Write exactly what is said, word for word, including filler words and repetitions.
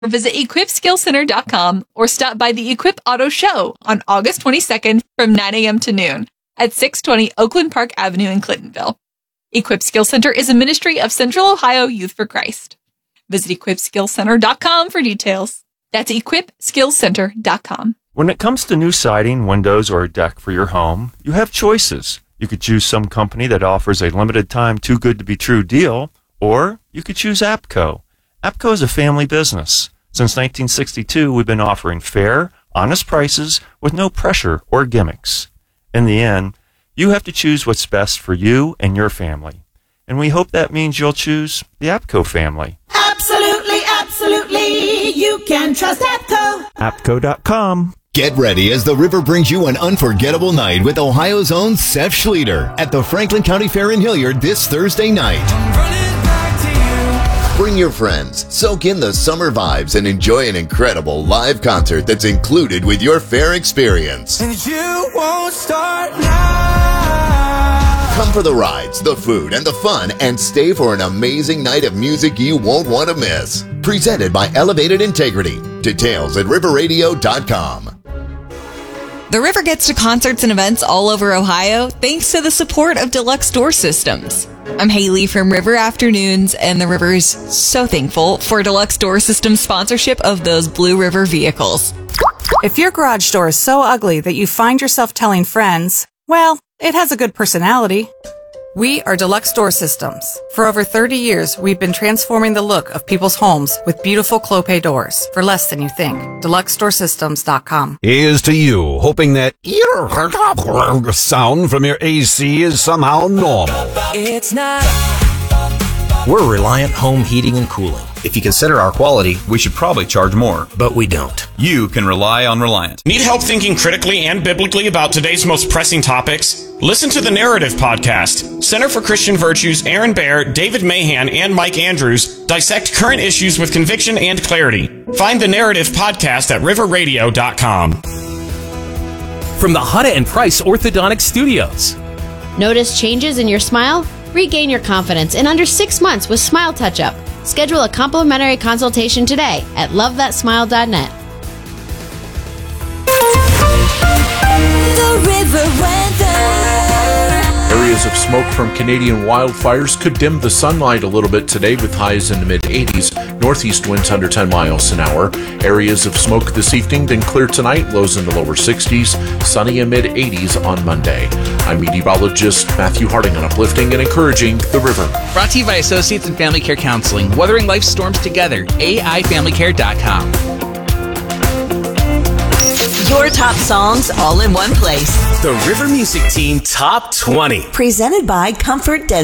or visit equip skill center dot com or stop by the Equip Auto Show on August twenty-second from nine a.m. to noon at six twenty Oakland Park Avenue in Clintonville. Equip Skill Center is a ministry of Central Ohio Youth for Christ. Visit equip skill center dot com for details. That's equip skill center dot com. When it comes to new siding, windows, or a deck for your home, you have choices. You could choose some company that offers a limited time too good to be true deal, or you could choose APCO. APCO is a family business. Since nineteen sixty-two, we've been offering fair, honest prices with no pressure or gimmicks. In the end, you have to choose what's best for you and your family. And we hope that means you'll choose the APCO family. Absolutely, absolutely. You can trust APCO. APCO dot com. Get ready as the river brings you an unforgettable night with Ohio's own Seth Schlueter at the Franklin County Fair in Hilliard this Thursday night. Bring your friends, soak in the summer vibes, and enjoy an incredible live concert that's included with your fair experience. And you won't start now. Come for the rides, the food, and the fun, and stay for an amazing night of music you won't want to miss. Presented by Elevated Integrity. Details at river radio dot com. The River gets to concerts and events all over Ohio thanks to the support of Deluxe Door Systems. I'm Haley from River Afternoons, and the River's so thankful for Deluxe Door Systems' sponsorship of those Blue River vehicles. If your garage door is so ugly that you find yourself telling friends, well, it has a good personality. We are Deluxe Door Systems. For over thirty years, we've been transforming the look of people's homes with beautiful Clopay doors for less than you think. deluxe door systems dot com. Here's to you, hoping that sound from your A C is somehow normal. It's not. We're Reliant Home Heating and Cooling. If you consider our quality, we should probably charge more. But we don't. You can rely on Reliant. Need help thinking critically and biblically about today's most pressing topics? Listen to the Narrative Podcast. Center for Christian Virtues, Aaron Baer, David Mahan, and Mike Andrews dissect current issues with conviction and clarity. Find the Narrative Podcast at river radio dot com. From the Hutta and Price Orthodontic Studios. Notice changes in your smile? Regain your confidence in under six months with Smile Touch-Up. Schedule a complimentary consultation today at love that smile dot net. The River weather. Areas of smoke from Canadian wildfires could dim the sunlight a little bit today with highs in the mid eighties. Northeast winds under ten miles an hour. Areas of smoke this evening, then clear tonight. Lows in the lower sixties. Sunny and mid eighties on Monday. I'm meteorologist Matthew Harding on Uplifting and Encouraging the River. Brought to you by Associates in Family Care Counseling. Weathering life's storms together. A I family care dot com. Your top songs all in one place. The River Music Team Top twenty. Presented by Comfort Dental.